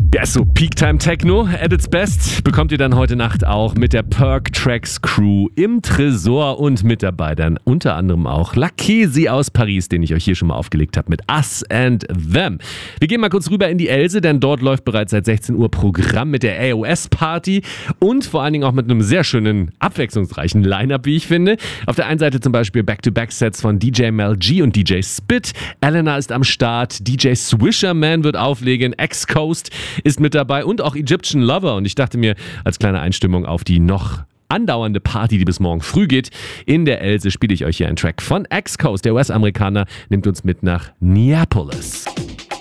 Ja, so Peak Time Techno at its best bekommt ihr dann heute Nacht auch mit der Perk Tracks Crew im Tresor und mit dabei dann unter anderem auch Lakesi aus Paris, den ich euch hier schon mal aufgelegt habe mit Us and Them. Wir gehen mal kurz rüber in die Else, denn dort läuft bereits seit 16 Uhr Programm mit der AOS Party und vor allen Dingen auch mit einem sehr schönen, abwechslungsreichen Line-Up, wie ich finde. Auf der einen Seite zum Beispiel Back-to-Back-Sets von DJ Mel G und DJ Spit. Elena ist am Start, DJ Swisherman wird auflegen, X-Coast ist mit dabei und auch Egyptian Lover. Und ich dachte mir, als kleine Einstimmung auf die noch andauernde Party, die bis morgen früh geht, in der Else spiele ich euch hier einen Track von X-Coast. Der US-Amerikaner nimmt uns mit nach Neapolis.